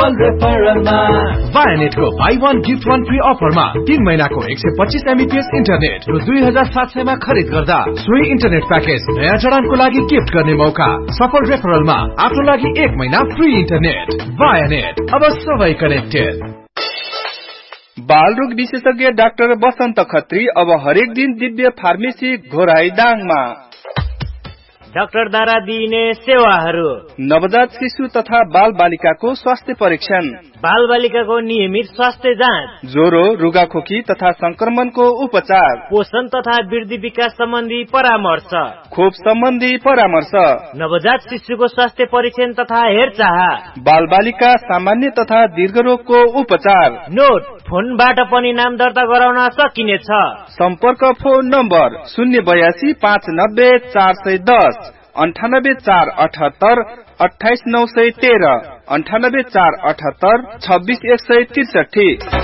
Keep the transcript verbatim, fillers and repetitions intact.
सफल रेफरलमा वायानेटको by one gift one free अफरमा तीन महिनाको एक सय पच्चीस एमबीपीएस इन्टरनेट र दुई हजार सात सयमा खरिद गर्दा सोही इन्टरनेट प्याकेज नयाँ जडानको लागि गिफ्ट गर्ने मौका। सफल रेफरलमा आफ्नो लागि एक महिना फ्री इन्टरनेट। वायानेट, अब सबै कनेक्टेड। बालरोग विशेषज्ञ डाक्टर बसन्त खत्री अब हरेक दिन दिव्य फार्मेसी घोराई दाङमा डाक्टर द्वारा दिइने सेवाहरू नवजात शिशु तथा बाल बालिकाको स्वास्थ्य परीक्षण, बाल बालिकाको नियमित स्वास्थ्य जाँच, ज्वरो रुगाखोकी तथा संक्रमणको उपचार, पोषण तथा वृद्धि विकास सम्बन्धी परामर्श, खोप सम्बन्धी परामर्श, नवजात शिशुको स्वास्थ्य परीक्षण तथा हेरचाह, बाल बालिका सामान्य तथा दीर्घरोगको उपचार। नोट, फोनबाट पनि नाम दर्ता गराउन सकिनेछ। सम्पर्क फोन नम्बर शून्य बयासी पाँच नब्बे चार सय दस, अन्ठानब्बे चार अठहत्तर अठाइस नौ सय तेह्र, अन्ठानब्बे चार अठहत्तर छब्बीस एक सय त्रिसठी।